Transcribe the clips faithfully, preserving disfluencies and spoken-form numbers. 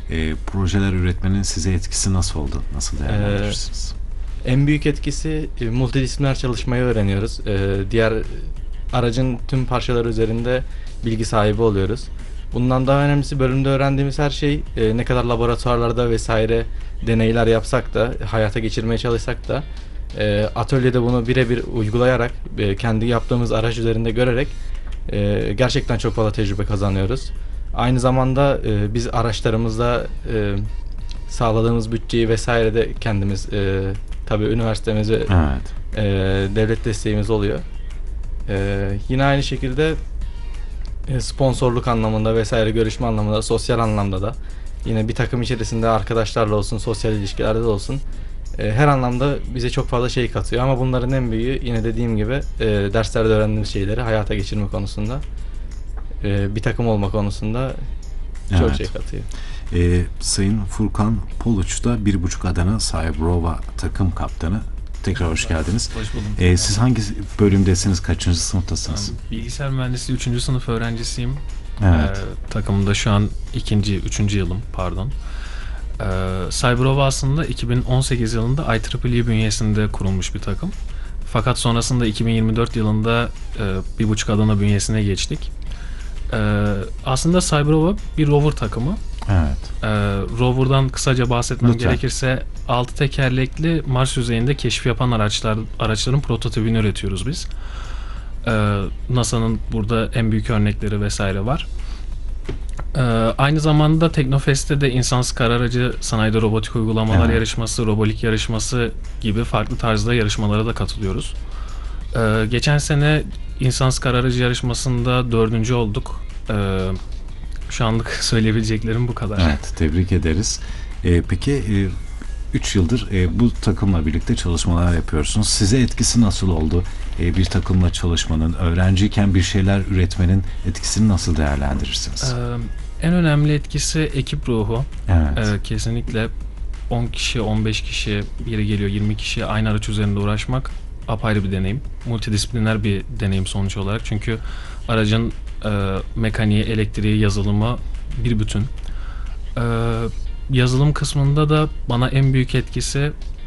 E, projeler üretmenin size etkisi nasıl oldu? Nasıl değerlendirirsiniz? Ee, en büyük etkisi e, multidisipliner çalışmayı öğreniyoruz. Ee, diğer aracın tüm parçaları üzerinde bilgi sahibi oluyoruz. Bundan daha önemlisi bölümde öğrendiğimiz her şey e, ne kadar laboratuvarlarda vesaire deneyler yapsak da, hayata geçirmeye çalışsak da e, atölyede bunu birebir uygulayarak, e, kendi yaptığımız araç üzerinde görerek e, gerçekten çok fazla tecrübe kazanıyoruz. Aynı zamanda e, biz araçlarımızda e, sağladığımız bütçeyi vesaire de kendimiz, e, tabii üniversitemiz ve Evet. e, devlet desteğimiz oluyor. E, yine aynı şekilde e, sponsorluk anlamında vesaire, görüşme anlamında, sosyal anlamda da yine bir takım içerisinde arkadaşlarla olsun, sosyal ilişkilerde de olsun, e, her anlamda bize çok fazla şey katıyor. Ama bunların en büyüğü yine dediğim gibi e, derslerde öğrendiğimiz şeyleri hayata geçirme konusunda, e, bir takım olma konusunda çok Evet. şey katıyor. E, Sayın Furkan Poluç da bir buçuk Adana Cyberova takım kaptanı. Tekrar hoş geldiniz. Hoş buldum. E, siz hangi bölümdesiniz? Kaçıncı sınıftasınız? Bilgisayar mühendisliği üçüncü sınıf öğrencisiyim. Evet. Ee, takımda şu an ikinci, üçüncü yılım pardon. Ee, Cyberova aslında iki bin on sekiz yılında I triple E bünyesinde kurulmuş bir takım. Fakat sonrasında iki bin yirmi dört yılında e, bir buçuk Adana bünyesine geçtik. Ee, aslında Cyberova bir rover takımı. Evet. Ee, rover'dan kısaca bahsetmem Lütfen. gerekirse altı tekerlekli Mars yüzeyinde keşif yapan araçlar araçların prototipini üretiyoruz biz. Ee, NASA'nın burada en büyük örnekleri vesaire var. Ee, aynı zamanda Teknofest'te de insansız kara aracı sanayide robotik uygulamalar Evet. yarışması, robolik yarışması gibi farklı tarzda yarışmalara da katılıyoruz. Ee, geçen sene insansız kara aracı yarışmasında dördüncü olduk. Ee, şu anlık söyleyebileceklerim bu kadar. Evet, tebrik ederiz. E, peki üç yıldır e, bu takımla birlikte çalışmalar yapıyorsunuz. Size etkisi nasıl oldu? E, bir takımla çalışmanın, öğrenciyken bir şeyler üretmenin etkisini nasıl değerlendirirsiniz? Ee, en önemli etkisi ekip ruhu. Evet. Ee, kesinlikle on kişi, on beş kişi, biri geliyor yirmi kişi aynı araç üzerinde uğraşmak apayrı bir deneyim. Multidisipliner bir deneyim sonuç olarak. Çünkü aracın e, mekaniği, elektriği, yazılımı bir bütün. Ee, yazılım kısmında da bana en büyük etkisi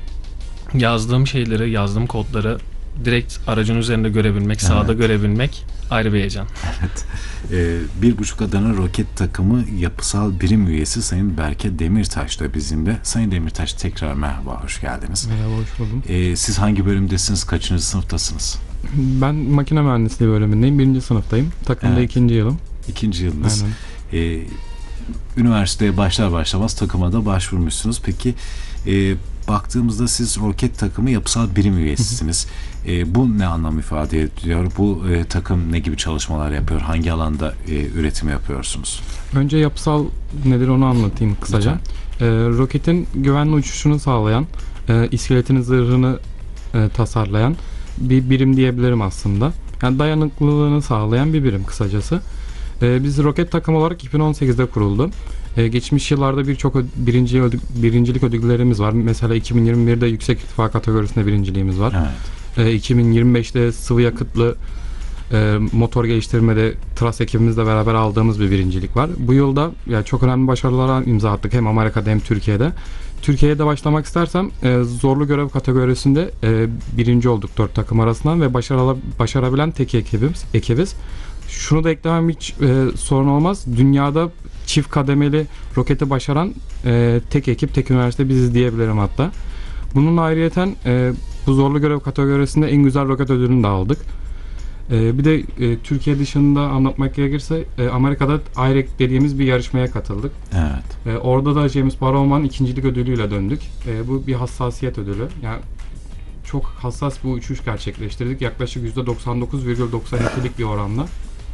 yazdığım şeyleri, yazdığım kodları direkt aracın üzerinde görebilmek, Evet. sahada görebilmek ayrı bir heyecan. Evet. E, bir buçuk Adana Roket Takımı yapısal birim üyesi Sayın Berke Demirtaş da bizimle. Sayın Demirtaş, tekrar merhaba, hoş geldiniz. Merhaba, hoş buldum. E, siz hangi bölümdesiniz, kaçıncı sınıftasınız? Ben makine mühendisliği bölümündeyim. Birinci sınıftayım. Takımda Evet. ikinci yılım. İkinci yılınız. Aynen. E, üniversiteye başlar başlamaz takıma da başvurmuşsunuz. Peki e, baktığımızda siz roket takımı yapısal birim üyesisiniz. E, bu ne anlam ifade ediyor? Bu e, takım ne gibi çalışmalar yapıyor? Hangi alanda e, üretim yapıyorsunuz? Önce yapısal nedir onu anlatayım kısaca. Ee, roketin güvenli uçuşunu sağlayan, e, iskeletin zırhını e, tasarlayan bir birim diyebilirim aslında. Yani dayanıklılığını sağlayan bir birim kısacası. Ee, biz roket takımı olarak iki bin on sekizde kuruldu. Ee, geçmiş yıllarda birçok ö- birinci ödü- birincilik ödüllerimiz var. Mesela iki bin yirmi birde yüksek irtifa kategorisinde birinciliğimiz var. Evet. Ee, iki bin yirmi beşte sıvı yakıtlı e, motor geliştirmede TRAS ekibimizle beraber aldığımız bir birincilik var. Bu yılda yani çok önemli başarılara imza attık hem Amerika'da hem Türkiye'de. Türkiye'de başlamak istersem e, zorlu görev kategorisinde e, birinci olduk dört takım arasından ve başarıla, başarabilen tek ekibimiz, ekibiz. Şunu da eklemem hiç e, sorun olmaz. Dünyada çift kademeli roketi başaran e, tek ekip, tek üniversite biziz diyebilirim hatta. Bunun ayrıyeten e, bu zorlu görev kategorisinde en güzel roket ödülünü de aldık. E, bir de e, Türkiye dışında anlatmak gerekirse e, Amerika'da I R E C dediğimiz bir yarışmaya katıldık. Evet. E, orada da James Barrowman ikincilik ödülüyle döndük. E, bu bir hassasiyet ödülü. Yani çok hassas bir uçuş gerçekleştirdik. Yaklaşık yüzde doksan dokuz virgül doksan ikilik bir oranla.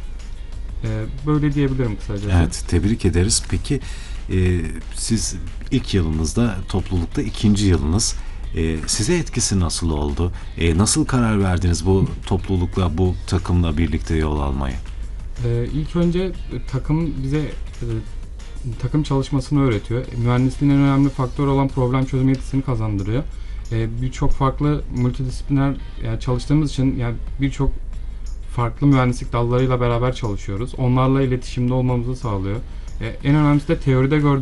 E, böyle diyebilirim kısacası. Evet, tebrik ederiz. Peki e, siz ilk yılınızda, toplulukta ikinci yılınız. E, size etkisi nasıl oldu? E, nasıl karar verdiniz bu toplulukla, bu takımla birlikte yol almayı? Ee, ilk önce e, takım bize e, takım çalışmasını öğretiyor. Mühendisliğin en önemli faktörü olan problem çözme yetisini kazandırıyor. E, birçok farklı multidisipliner yani çalıştığımız için yani birçok farklı mühendislik dallarıyla beraber çalışıyoruz. Onlarla iletişimde olmamızı sağlıyor. E, en önemlisi de teoride gördüğümüz